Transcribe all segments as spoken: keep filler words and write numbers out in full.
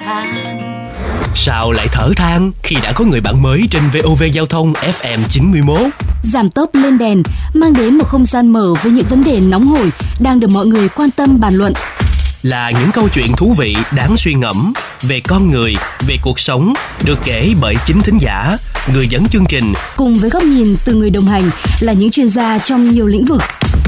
than. Sao lại thở than khi đã có người bạn mới trên vê o vê Giao thông ép em chín mươi mốt? Giảm tốc lên đèn mang đến một không gian mở với những vấn đề nóng hổi đang được mọi người quan tâm bàn luận. Là những câu chuyện thú vị đáng suy ngẫm về con người, về cuộc sống, được kể bởi chính thính giả, người dẫn chương trình, cùng với góc nhìn từ người đồng hành là những chuyên gia trong nhiều lĩnh vực.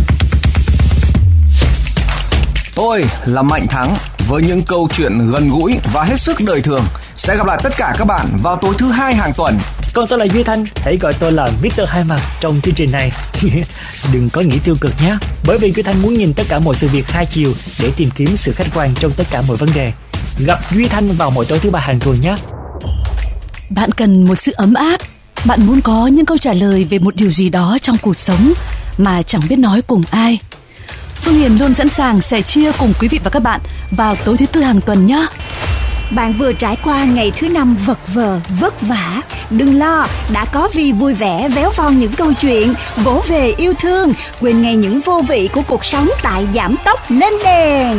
Tôi là Mạnh Thắng với những câu chuyện gần gũi và hết sức đời thường. Sẽ gặp lại tất cả các bạn vào tối thứ hai hàng tuần. Còn tôi là Duy Thanh, hãy gọi tôi là mít tơ Hai Mặt trong chương trình này. Đừng có nghĩ tiêu cực nhé, bởi vì Duy Thanh muốn nhìn tất cả mọi sự việc hai chiều để tìm kiếm sự khách quan trong tất cả mọi vấn đề. Gặp Duy Thanh vào mỗi tối thứ ba hàng tuần nhé. Bạn cần một sự ấm áp, bạn muốn có những câu trả lời về một điều gì đó trong cuộc sống mà chẳng biết nói cùng ai. Phương Hiền luôn sẵn sàng sẻ chia cùng quý vị và các bạn vào tối thứ tư hàng tuần nhé. Bạn vừa trải qua ngày thứ năm vật vờ, vất vả. Đừng lo, đã có Vi vui vẻ véo von những câu chuyện, vỗ về yêu thương, quên ngay những vô vị của cuộc sống tại Giảm tốc lên đèn.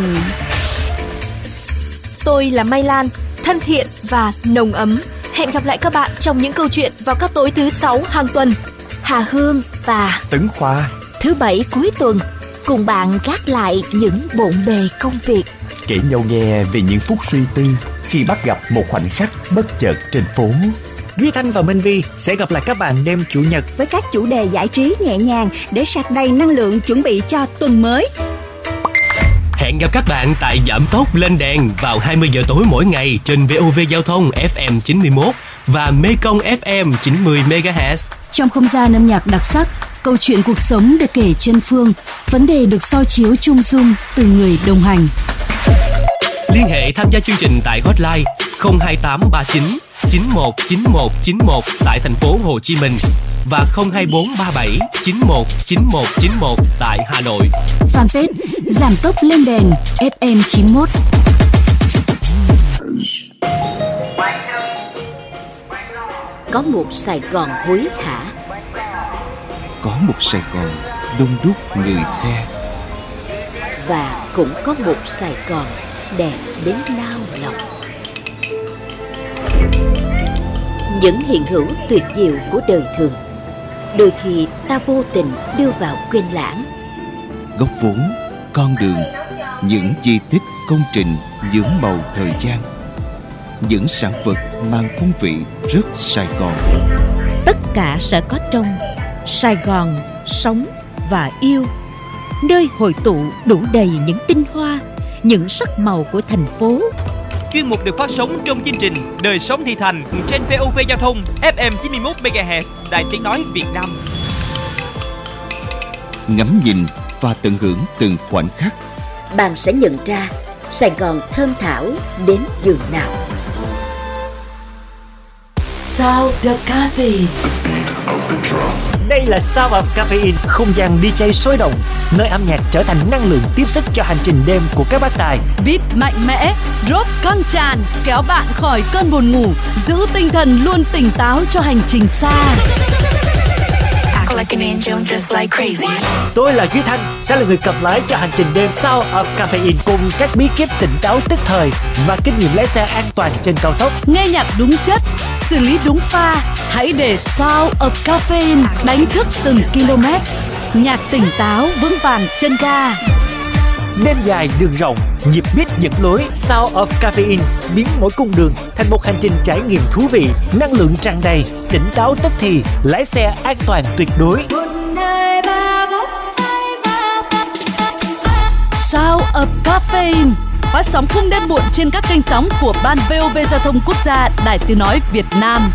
Tôi là Mai Lan, thân thiện và nồng ấm. Hẹn gặp lại các bạn trong những câu chuyện vào các tối thứ sáu hàng tuần. Hà Hương và Tấn Khoa, thứ bảy cuối tuần, cùng bạn gác lại những bộn bề công việc, kể nhau nghe về những phút suy tư khi bắt gặp một khoảnh khắc bất chợt trên phố. Duy Thanh và Minh Vi sẽ gặp lại các bạn đêm Chủ nhật với các chủ đề giải trí nhẹ nhàng để sạc đầy năng lượng chuẩn bị cho tuần mới. Hẹn gặp các bạn tại Giảm tốc lên đèn vào hai mươi giờ tối mỗi ngày trên vê o vê Giao thông ép em chín mươi mốt và Mekong ép em chín mươi mê ga héc. Trong không gian âm nhạc đặc sắc, câu chuyện cuộc sống được kể chân phương, vấn đề được soi chiếu chung dung từ người đồng hành. Liên hệ tham gia chương trình tại hotline không hai tám ba chín chín một chín một chín một tại thành phố Hồ Chí Minh và không hai bốn ba bảy chín một chín một chín một tại Hà Nội. Fanpage Giảm tốc lên đèn ép em chín mốt. có một Sài Gòn hối hả, có một Sài Gòn đông đúc người xe, và cũng có một Sài Gòn đẹp đến nao lòng. Những hiện hữu tuyệt diệu của đời thường đôi khi ta vô tình đưa vào quên lãng. Góc vốn, con đường, những di tích, công trình nhuốm màu thời gian, những sản vật mang phong vị rất Sài Gòn. Tất cả sẽ có trong Sài Gòn sống và yêu, nơi hội tụ đủ đầy những tinh hoa, những sắc màu của thành phố. Chuyên mục được phát sóng trong chương trình Đời sống thị thành trên vê o vê Giao thông ép em chín mươi mốt mê ga héc, Đài Tiếng nói Việt Nam. Ngắm nhìn và tận hưởng từng khoảnh khắc, bạn sẽ nhận ra Sài Gòn thơm thảo đến giường nào. Sound of Caffeine. Đây là Sound of Caffeine, không gian đi jay sôi động, nơi âm nhạc trở thành năng lượng tiếp sức cho hành trình đêm của các bác tài. Beat mạnh mẽ, drop căng tràn, kéo bạn khỏi cơn buồn ngủ, giữ tinh thần luôn tỉnh táo cho hành trình xa. Tôi là Duy Thanh, sẽ là người cầm lái cho hành trình đêm Sound of Caffeine cùng các bí kíp tỉnh táo tức thời và kinh nghiệm lái xe an toàn trên cao tốc. Nghe nhạc đúng chất, xử lý đúng pha, hãy để Sound of Caffeine đánh thức từng km. Nhạc tỉnh táo vững vàng chân ga. Đêm dài đường rộng, nhịp beat dẫn lối. Sound of Caffeine biến mỗi cung đường thành một hành trình trải nghiệm thú vị, năng lượng tràn đầy, tỉnh táo tức thì, lái xe an toàn tuyệt đối. Sound of Caffeine phát sóng khung đêm muộn trên các kênh sóng của Ban vê o vê Giao thông Quốc gia, Đài Tiếng nói Việt Nam.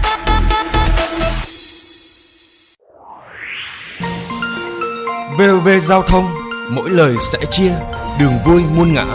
vê o vê Giao thông, mỗi lời sẽ chia, đường vui muôn ngã.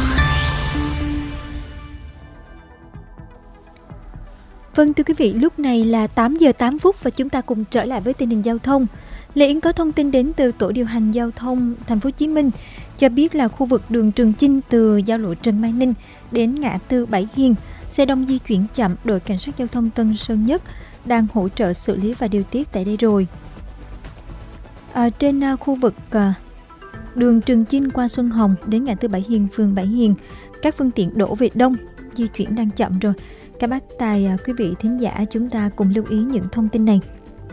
Vâng, thưa quý vị, lúc này là tám giờ tám phút và chúng ta cùng trở lại với tình hình giao thông. Lê Yến có thông tin đến từ Tổ điều hành giao thông Thành phố Hồ Chí Minh cho biết là khu vực đường Trường Chinh từ giao lộ Trần Mai Ninh đến ngã tư Bảy Hiên, xe đông di chuyển chậm, đội cảnh sát giao thông Tân Sơn Nhất đang hỗ trợ xử lý và điều tiết tại đây rồi. À, trên à, khu vực à, đường Trường Chinh qua Xuân Hồng đến ngã tư Bảy Hiên, phường Bảy Hiên, các phương tiện đổ về đông di chuyển đang chậm rồi. Các bác tài quý vị thính giả chúng ta cùng lưu ý những thông tin này.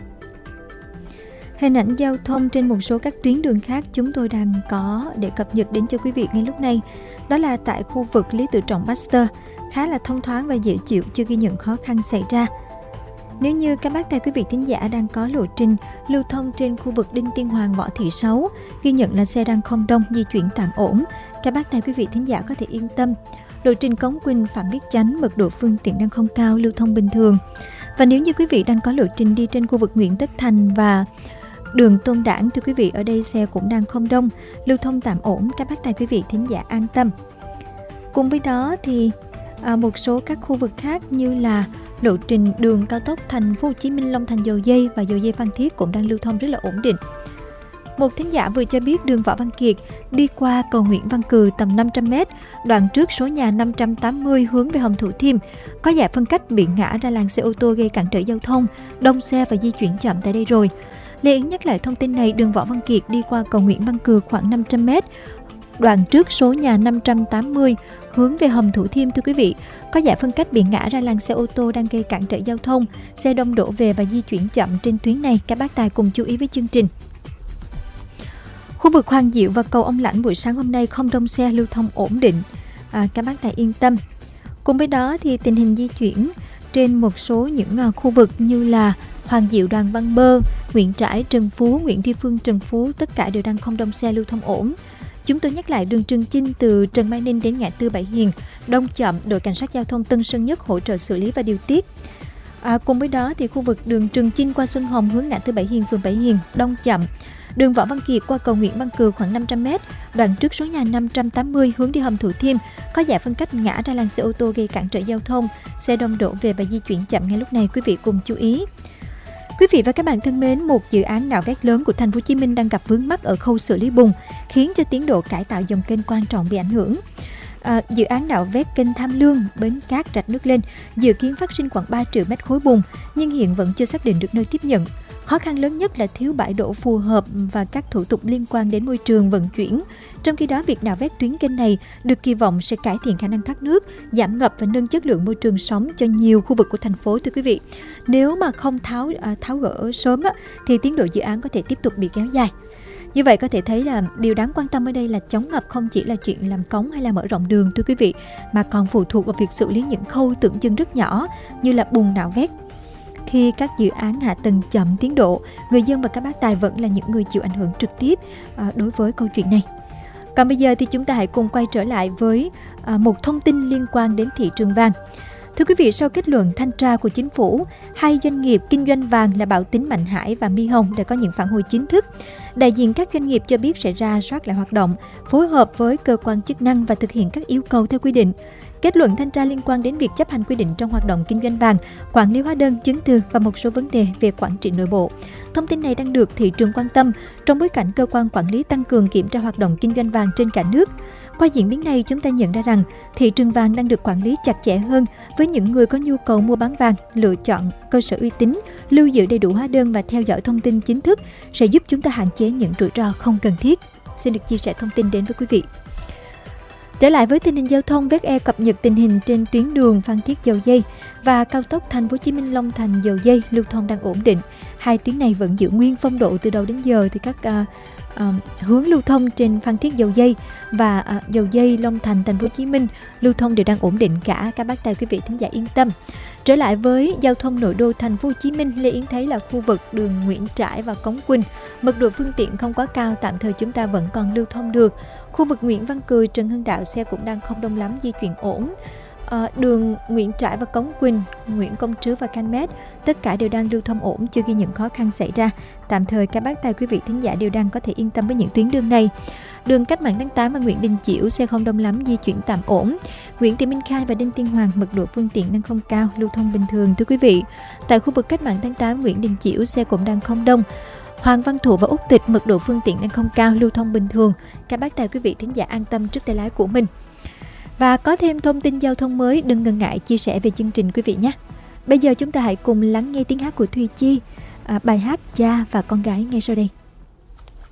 Hình ảnh giao thông trên một số các tuyến đường khác chúng tôi đang có để cập nhật đến cho quý vị ngay lúc này. Đó là tại khu vực Lý Tự Trọng Baxter, khá là thông thoáng và dễ chịu, chưa ghi nhận khó khăn xảy ra. Nếu như các bác tài quý vị thính giả đang có lộ trình lưu thông trên khu vực Đinh Tiên Hoàng Võ Thị Sáu, ghi nhận là xe đang không đông, di chuyển tạm ổn, các bác tài quý vị thính giả có thể yên tâm. Lộ trình Cống Quỳnh Phạm Viết Chánh, mật độ phương tiện đang không cao, lưu thông bình thường. Và nếu như quý vị đang có lộ trình đi trên khu vực Nguyễn Tất Thành và đường Tôn Đản, thưa quý vị, ở đây xe cũng đang không đông, lưu thông tạm ổn, các bác tài quý vị thính giả an tâm. Cùng với đó thì à, một số các khu vực khác như là lộ trình đường cao tốc Thành phố Hồ Chí Minh Long Thành Dầu Dây và Dầu Dây Phan Thiết cũng đang lưu thông rất là ổn định. Một thính giả vừa cho biết đường Võ Văn Kiệt đi qua cầu Nguyễn Văn Cừ tầm năm trăm mét, đoạn trước số nhà năm trăm tám mươi hướng về Hầm Thủ Thiêm, có giải phân cách bị ngã ra làn xe ô tô gây cản trở giao thông, đông xe và di chuyển chậm tại đây rồi. Lê Yến nhắc lại thông tin này, đường Võ Văn Kiệt đi qua cầu Nguyễn Văn Cừ khoảng năm trăm mét, đoạn trước số nhà năm trăm tám mươi hướng về Hầm Thủ Thiêm, thưa quý vị, có giải phân cách bị ngã ra làn xe ô tô đang gây cản trở giao thông, xe đông đổ về và di chuyển chậm trên tuyến này, các bác tài cùng chú ý với chương trình. Khu vực Hoàng Diệu và cầu Ông Lãnh buổi sáng hôm nay không đông xe, lưu thông ổn định, à, các bác tài yên tâm. Cùng với đó thì tình hình di chuyển trên một số những uh, khu vực như là Hoàng Diệu Đoàn Văn Bơ, Nguyễn Trãi, Trần Phú, Nguyễn Tri Phương, Trần Phú, tất cả đều đang không đông xe, lưu thông ổn. Chúng tôi nhắc lại đường Trường Chinh từ Trần Mai Ninh đến ngã tư Bảy Hiền, đông chậm, đội cảnh sát giao thông Tân Sơn Nhất hỗ trợ xử lý và điều tiết. À, cùng với đó thì khu vực đường Trường Chinh qua Xuân Hồng hướng ngã tư Bảy Hiền, phường Bảy Hiền, đông chậm. Đường Võ Văn Kiệt qua cầu Nguyễn Văn Cừ khoảng năm trăm mét, đoạn trước số nhà năm trăm tám mươi hướng đi Hầm Thủ Thiêm, có giải phân cách ngã ra làn xe ô tô gây cản trở giao thông, xe đông đổ về và di chuyển chậm ngay lúc này, quý vị cùng chú ý. Quý vị và các bạn thân mến, một dự án nạo vét lớn của Thành phố Hồ Chí Minh đang gặp vướng mắc ở khâu xử lý bùn, khiến cho tiến độ cải tạo dòng kênh quan trọng bị ảnh hưởng. À, dự án nạo vét kênh Tham Lương, Bến Cát, Rạch Nước Lên dự kiến phát sinh khoảng ba triệu mét khối bùn, nhưng hiện vẫn chưa xác định được nơi tiếp nhận. Khó khăn lớn nhất là thiếu bãi đổ phù hợp và các thủ tục liên quan đến môi trường vận chuyển. Trong khi đó, việc nạo vét tuyến kênh này được kỳ vọng sẽ cải thiện khả năng thoát nước, giảm ngập và nâng chất lượng môi trường sống cho nhiều khu vực của thành phố, thưa quý vị. Nếu mà không tháo à, tháo gỡ sớm á, thì tiến độ dự án có thể tiếp tục bị kéo dài. Như vậy có thể thấy là điều đáng quan tâm ở đây là chống ngập không chỉ là chuyện làm cống hay là mở rộng đường, thưa quý vị, mà còn phụ thuộc vào việc xử lý những khâu tưởng chừng rất nhỏ như là bùn nạo vét. Khi các dự án hạ tầng chậm tiến độ, người dân và các bác tài vẫn là những người chịu ảnh hưởng trực tiếp à, đối với câu chuyện này. Còn bây giờ thì chúng ta hãy cùng quay trở lại với à, một thông tin liên quan đến thị trường vàng. Thưa quý vị, sau kết luận thanh tra của chính phủ, hai doanh nghiệp kinh doanh vàng là Bảo Tín Mạnh Hải và My Hồng đã có những phản hồi chính thức. Đại diện các doanh nghiệp cho biết sẽ ra soát lại hoạt động, phối hợp với cơ quan chức năng và thực hiện các yêu cầu theo quy định. Kết luận thanh tra liên quan đến việc chấp hành quy định trong hoạt động kinh doanh vàng, quản lý hóa đơn, chứng từ và một số vấn đề về quản trị nội bộ. Thông tin này đang được thị trường quan tâm trong bối cảnh cơ quan quản lý tăng cường kiểm tra hoạt động kinh doanh vàng trên cả nước. Qua diễn biến này, chúng ta nhận ra rằng thị trường vàng đang được quản lý chặt chẽ hơn với những người có nhu cầu mua bán vàng, lựa chọn cơ sở uy tín, lưu giữ đầy đủ hóa đơn và theo dõi thông tin chính thức sẽ giúp chúng ta hạn chế những rủi ro không cần thiết. Xin được chia sẻ thông tin đến với quý vị. Trở lại với tình hình giao thông, vê e cập nhật tình hình trên tuyến đường Phan Thiết Dầu Dây và cao tốc Thành phố Hồ Chí Minh Long Thành Dầu Dây lưu thông đang ổn định. Hai tuyến này vẫn giữ nguyên phong độ từ đầu đến giờ, thì các uh, uh, hướng lưu thông trên Phan Thiết Dầu Dây và uh, Dầu Dây Long Thành Thành phố Hồ Chí Minh lưu thông đều đang ổn định cả, các bác tài quý vị thính giả yên tâm. Trở lại với giao thông nội đô Thành phố Hồ Chí Minh, Lê Yến thấy là khu vực đường Nguyễn Trãi và Cống Quỳnh mật độ phương tiện không quá cao, tạm thời chúng ta vẫn còn lưu thông được. Khu vực Nguyễn Văn Cừ, Trần Hưng Đạo xe cũng đang không đông lắm, di chuyển ổn. À, đường Nguyễn Trãi và Cống Quỳnh, Nguyễn Công Trứ và Canh Mét tất cả đều đang lưu thông ổn, chưa ghi nhận khó khăn xảy ra. Tạm thời các bác tài quý vị thính giả đều đang có thể yên tâm với những tuyến đường này. Đường Cách Mạng tháng tám và Nguyễn Đình Chiểu xe không đông lắm, di chuyển tạm ổn. Nguyễn Thị Minh Khai và Đinh Tiên Hoàng mật độ phương tiện đang không cao, lưu thông bình thường, thưa quý vị. Tại khu vực Cách Mạng tháng tám, Nguyễn Đình Chiểu xe cũng đang không đông. Hoàng Văn Thụ và Úc Tịch mật độ phương tiện đang không cao, lưu thông bình thường. Các bác tài quý vị thính giả an tâm trước tay lái của mình. Và có thêm thông tin giao thông mới, đừng ngần ngại chia sẻ về chương trình quý vị nhé. Bây giờ chúng ta hãy cùng lắng nghe tiếng hát của Thùy Chi, à, bài hát Cha và Con Gái ngay sau đây.